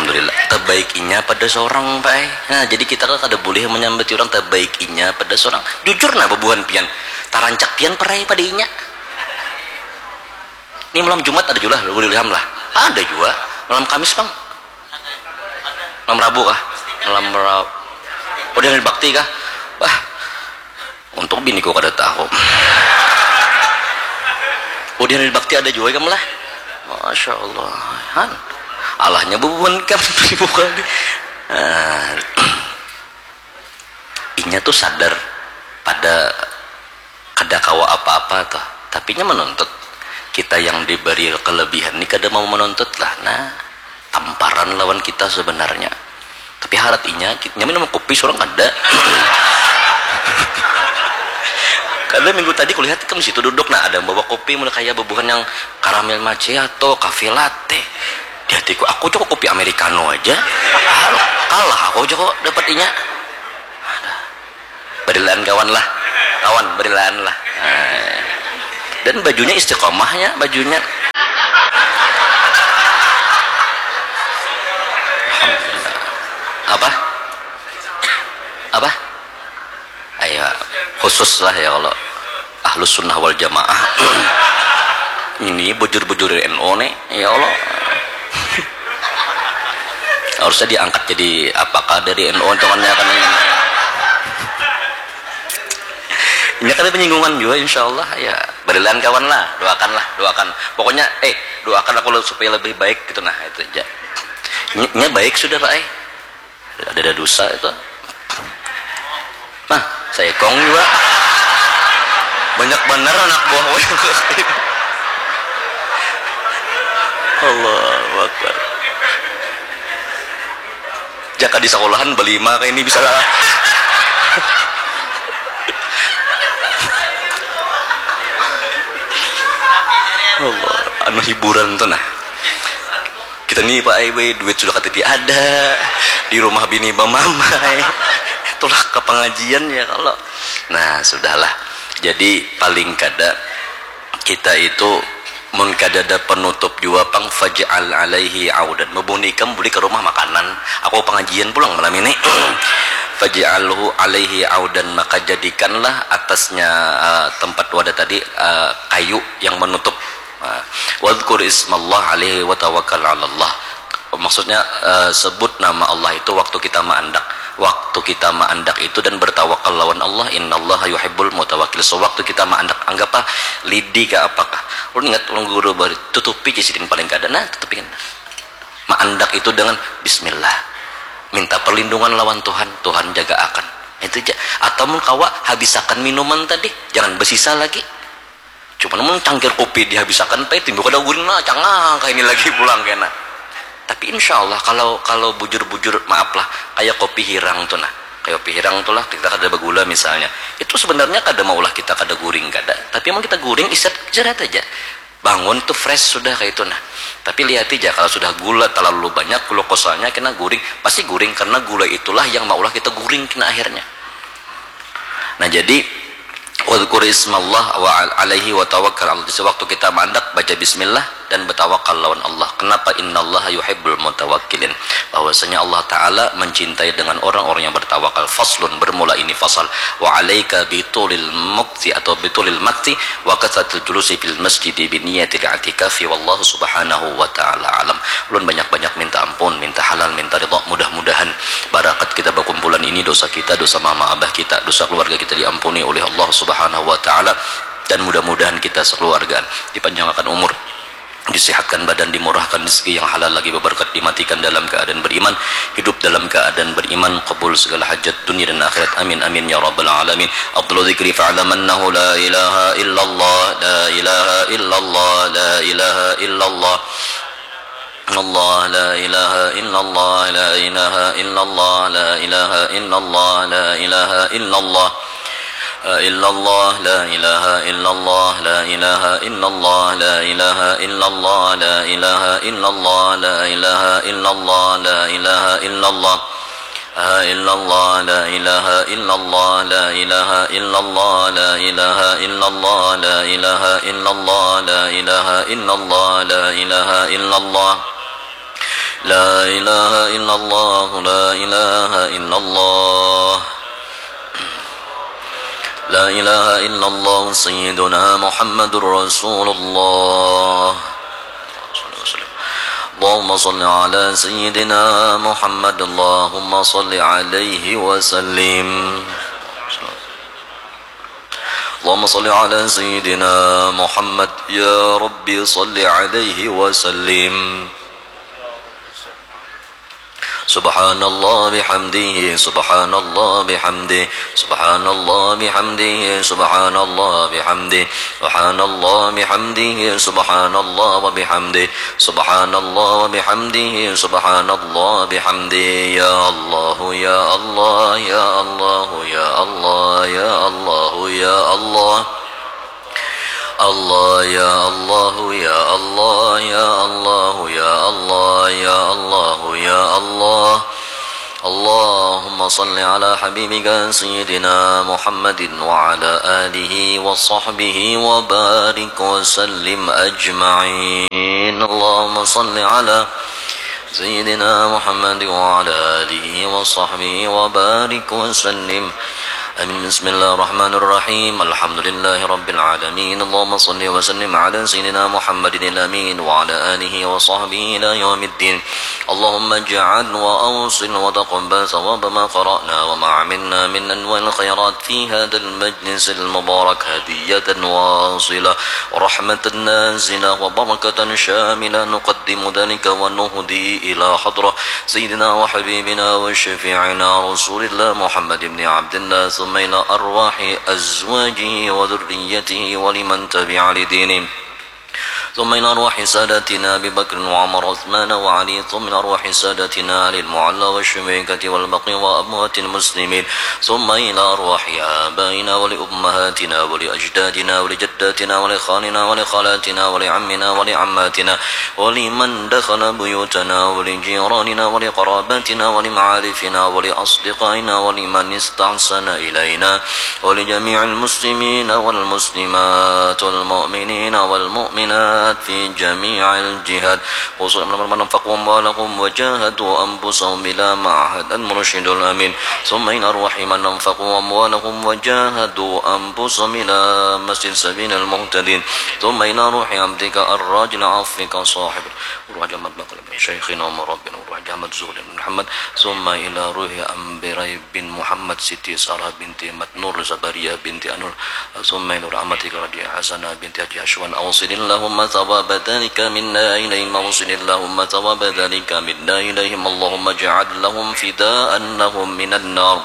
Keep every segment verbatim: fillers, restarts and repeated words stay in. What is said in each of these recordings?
Alhamdulillah. Terbaikinya pada seorang Pak. Nah, jadi kita kan ada boleh menyambut orang terbaikinya pada seorang. Jujur nah bebuhan pian. Tarancak pian perai pada inya. Ini malam Jumat ada juga lah, ilham lah. Ada juga. Malam Kamis Bang. Malam Rabu kah? Malam Rabu. Oh dia bakti kah? Bah. Untuk bini kok kada tahu. Oh dia bakti ada juga kan lah. Masya Allah. Han. Allahnya bebuan kan bukan. Nah, inya tuh sadar pada kada kawa apa-apa tuh, tapi nya menuntut. Kita yang diberi kelebihan ini kada mau menuntut lah. Nah, tamparan lawan kita sebenarnya. Tapi harat inya, nya minum kopi seorang kada. Karena minggu tadi kulihat ke situ duduk, nah ada bawa kopi mulai kayak bebuhan yang karamel macchiato, cafe latte. Di hatiku, aku cukup kopi americano aja. Halo, kalah aku cukup dapatinya. Berilan kawan lah, kawan berilan lah. Nah, dan bajunya istiqomahnya, bajunya. Apa? Apa? Ayo, khusus lah ya kalau ahlus sunnah wal jamaah. Ini bujur-bujur N O nih, ya Allah. Harusnya diangkat jadi apakah dari N U temannya kan ini kan penyinggungan juga insyaallah ya. Berilan kawan lah, doakanlah, doakan pokoknya eh doakan aku supaya lebih baik gitu. Nah itu aja nya baik sudah Pak eh ada, ada dosa itu nah saya kong juga banyak bener anak buah Allahu Akbar. Jaka di sekolahan belima kayak ini bisa Allah, anu hiburan tuh nah. Kita nih Pak I W duit sudah kata ada di rumah bini bamamai. Itulah ke pengajian ya kalau. Nah, sudahlah. Jadi paling kada kita itu mun kadada penutup jua pang faj'al alaihi audan mebunikam beli ke rumah makanan aku pengajian pulang malam ini faj'alhu alaihi audan maka jadikanlah atasnya uh, tempat wadah tadi uh, kayu yang menutup uh, wadhkur ismallah alaihi wa tawakkal 'ala Allah. Maksudnya uh, sebut nama Allah itu waktu kita ma'andak waktu kita ma'andak itu dan bertawakal lawan Allah. Innallaha yuhibbul mutawakkil. So waktu kita ma'andak anggaplah lidi ke apakah lu ingat ulang guru baru tutupi jisidin paling kada nah tutupin ma'andak itu dengan bismillah minta perlindungan lawan Tuhan, Tuhan jaga akan itu aja. Atau mun kawa habisakan minuman tadi jangan bersisa lagi, cuma mun cangkir kopi dihabisakan pe timbul kada gurin lah cangang kayak ini lagi pulang kena. Tapi insya Allah kalau kalau bujur-bujur maaf lah kayak kopi hirang tuh nah kayak kopi hirang tuh lah kita kada bergula misalnya itu sebenarnya kada maulah kita kada guring kada, tapi emang kita guring istirahat aja bangun tuh fresh sudah kayak itu nah. Tapi lihat aja kalau sudah gula terlalu banyak glukosanya kena guring pasti guring karena gula itulah yang maulah kita guring kena akhirnya. Nah jadi wadhkur ismallah wa alaihi wa tawakkal 'ala Allah. Waktu kita mandak baca bismillah dan bertawakal lawan Allah. Kenapa? Innallaha yuhibbul mutawakkilin. Bahwasanya Allah taala mencintai dengan orang-orang yang bertawakal. Faslun bermula ini fasal wa alaika bitulil mukti atau bitulil makti wa kathatul julusi fil masjid bi niyatil i'tikafi wallahu subhanahu wa taala alam. Ulun banyak-banyak minta ampun, minta halal, minta ridha. Mudah-mudahan barakat kita berkumpulan ini dosa kita, dosa mama abah kita, dosa keluarga kita diampuni oleh Allah subhanahu wa taala dan mudah-mudahan kita sekeluarga dipanjangkan umur, disehatkan badan, dimurahkan rezeki yang halal lagi berberkat, dimatikan dalam keadaan beriman, hidup dalam keadaan beriman, qabul segala hajat dunia dan akhirat, amin amin ya rabbal alamin. Abdul dzikri fa'lam annahu la ilaha illallah la ilaha illallah la ilaha illallah Allah la ilaha illallah la ilaha illallah la ilaha illallah la ilaha illallah illallah la ilaha illallah la ilaha illallah la ilaha illallah la ilaha illallah la ilaha illallah la ilaha illallah illallah la ilaha illallah la ilaha illallah la ilaha illallah la ilaha illallah la ilaha illallah la ilaha illallah لا إله إلا الله لا إله إلا الله لا إله إلا الله سيدنا محمد رسول الله اللهم صل على سيدنا محمد اللهم صل عليه وسلم اللهم صل على سيدنا محمد يا ربي صل عليه وسلم سبحان الله بحمده سبحان الله بحمده سبحان الله بحمده سبحان الله بحمده سبحان الله بحمده سبحان الله وبحمده سبحان الله وبحمده سبحان الله بحمده يا الله يا الله يا الله يا الله يا الله يا الله الله يا الله يا الله يا الله يا الله يا الله يا الله اللهم صل على حبيبك سيدنا محمد وعلى آله وصحبه وبارك وسلم أجمعين اللهم صل على سيدنا محمد وعلى آله وصحبه وبارك وسلم آمين بسم الله الرحمن الرحيم الحمد لله رب العالمين اللهم صل وسلم على سيدنا محمد الأمين وعلى آله وصحبه إلى يوم الدين اللهم اجعل وأوصل وتقبل ثواب ما قرأنا وما عملنا من أنواع الخيرات في هذا المجلس المبارك هدية واصلة ورحمة نازلة وبركة شاملة نقدم ذلك ونهدي إلى حضرة سيدنا وحبيبنا وشفيعنا رسول الله محمد بن عبد الله ثم إلى أرواح أزواجه وذريته ولمن تبع لدينه ثم إلى أرواح سادتنا أبي بكر وعمر وعثمان وعلي ثم إلى أرواح سادتنا علي المعلى والشميكة والبقي وأموات المسلمين ثم إلى أرواح آبائنا ولأمهاتنا ولأجدادنا ولجداتنا ولإخواننا ولخالاتنا ولعمنا ولعماتنا ولمن دخل بيوتنا ولجيراننا ولقراباتنا ولمعارفنا ولأصدقائنا ولمن استحسن إلينا ولجميع المسلمين والمسلمات والمؤمنين والمؤمنات في جميع الجهات خصوصا من انفقوا أموالهم وجاهدوا أنفسهم بلا معهد المرشد الأمين ثم إن أرواح من انفقوا أموالهم وجاهدوا أنفسهم إلى مسجد سبيل المهتدين ثم إلى روح عبدك الراجل عفك صاحب روح جمد بقر بن شيخنا ومربنا وروح جمد زول بن محمد ثم إلى روح أنبري بن محمد ستي سارة بنت متنور زبرية بنت أنور ثم إلى رحمتك رضي حسنة بنت أجي أشوان أوصل اللهم ثواب ذلك منا إليهم وصل اللهم ثواب ذلك منا إليهم اللهم اجعل لهم فداء لهم من النار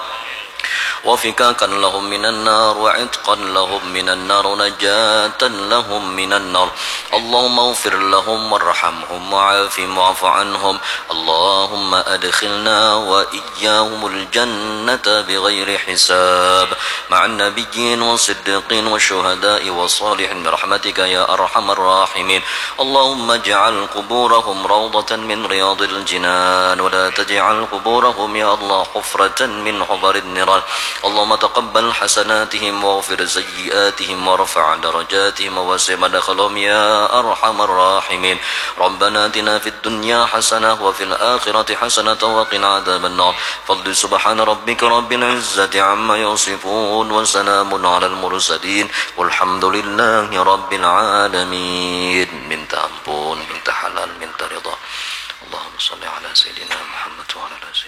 وفكاكا لهم من النار وعتقا لهم من النار ونجاة لهم من النار اللهم اغفر لهم وارحمهم وعافهم واعف عنهم اللهم أدخلنا وإياهم الجنة بغير حساب مع النبيين والصديقين والشهداء والصالحين برحمتك يا أرحم الراحمين اللهم اجعل قبورهم روضة من رياض الجنان ولا تجعل قبورهم يا الله حفرة من حفر النيران اللهم تقبل حسناتهم واغفر سيئاتهم وارفع درجاتهم ووسع مدخلهم يا أرحم الراحمين ربنا آتنا في الدنيا حسنة وفي الآخرة حسنة وقنا عذاب النار فضل سبحان ربك رب العزة عما يصفون وسلام على المرسلين والحمد لله رب العالمين minta ampun minta halal minta ridha اللهم صل على سيدنا محمد وعلى آله